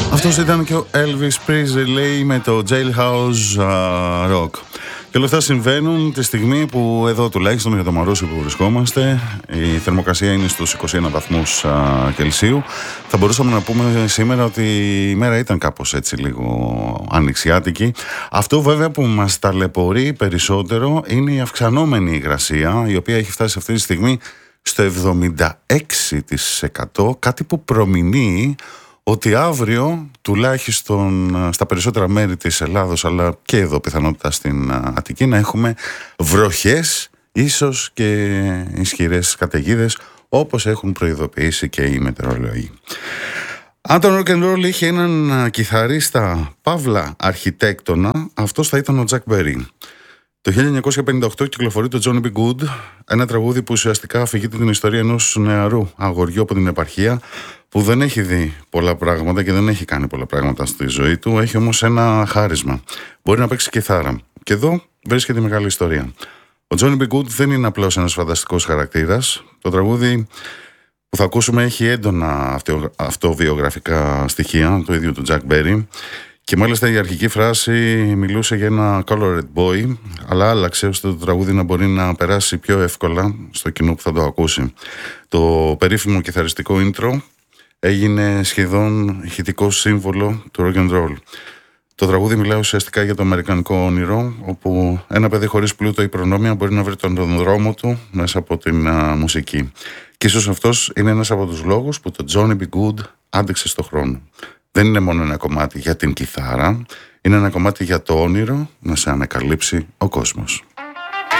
Αυτός ήταν και ο Elvis Presley με το Jailhouse Rock. Και όλα αυτά συμβαίνουν τη στιγμή που εδώ τουλάχιστον για το Μαρούσι που βρισκόμαστε η θερμοκρασία είναι στους 21 βαθμούς Κελσίου. Θα μπορούσαμε να πούμε σήμερα ότι η μέρα ήταν κάπως έτσι λίγο ανοιξιάτικη. Αυτό βέβαια που μας ταλαιπωρεί περισσότερο είναι η αυξανόμενη υγρασία, η οποία έχει φτάσει αυτή τη στιγμή στο 76%, κάτι που προμηνύει ότι αύριο τουλάχιστον στα περισσότερα μέρη της Ελλάδος, αλλά και εδώ πιθανότητα στην Αττική, να έχουμε βροχές, ίσως και ισχυρές καταιγίδες, όπως έχουν προειδοποιήσει και οι μετεωρολόγοι. Αν το rock and roll είχε έναν κιθαρίστα παύλα αρχιτέκτονα, αυτός θα ήταν ο Jack Berry. Το 1958 κυκλοφορεί το Johnny B. Good, ένα τραγούδι που ουσιαστικά αφηγείται την ιστορία ενός νεαρού αγοριού από την επαρχία που δεν έχει δει πολλά πράγματα και δεν έχει κάνει πολλά πράγματα στη ζωή του, έχει όμως ένα χάρισμα. Μπορεί να παίξει κιθάρα. Και εδώ βρίσκεται η μεγάλη ιστορία. Ο Johnny B. Good δεν είναι απλώς ένας φανταστικός χαρακτήρας. Το τραγούδι που θα ακούσουμε έχει έντονα αυτοβιογραφικά στοιχεία του ίδιου του Jack Berry. Και μάλιστα η αρχική φράση μιλούσε για ένα colored boy, αλλά άλλαξε ώστε το τραγούδι να μπορεί να περάσει πιο εύκολα στο κοινό που θα το ακούσει. Το περίφημο κιθαριστικό intro έγινε σχεδόν ηχητικό σύμβολο του rock and roll. Το τραγούδι μιλάει ουσιαστικά για το αμερικανικό όνειρο, όπου ένα παιδί χωρίς πλούτο ή προνόμια μπορεί να βρει τον δρόμο του μέσα από την μουσική. Και ίσως αυτός είναι ένας από τους λόγους που το Johnny B. Good άντεξε στο χρόνο. Δεν είναι μόνο ένα κομμάτι για την κιθάρα, είναι ένα κομμάτι για το όνειρο να σε ανακαλύψει ο κόσμος.